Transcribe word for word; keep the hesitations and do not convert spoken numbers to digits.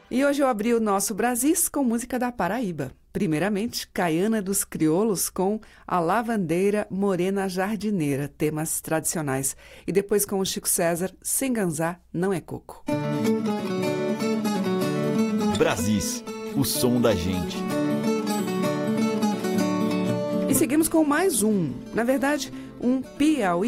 E hoje eu abri o nosso Brasis com música da Paraíba. Primeiramente, Caiana dos Crioulos com A Lavandeira Morena Jardineira, temas tradicionais. E depois com o Chico César, Sem Ganzá Não é Coco. Brasis, o som da gente. E seguimos com mais um, na verdade, um Piauí